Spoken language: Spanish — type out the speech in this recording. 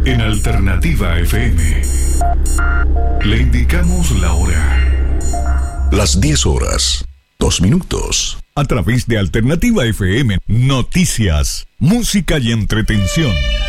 En Alternativa FM le indicamos la hora. Las 10 horas, 2 minutos. A través de Alternativa FM, noticias, música y entretención.